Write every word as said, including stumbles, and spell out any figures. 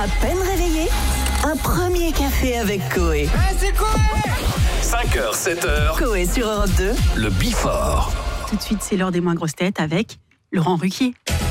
À peine réveillé, un premier café avec Coé. Hey, c'est Coé! cinq heures, sept heures. Coé sur Europe deux. Le Before. Tout de suite, c'est l'heure des moins grosses têtes avec Laurent Ruquier.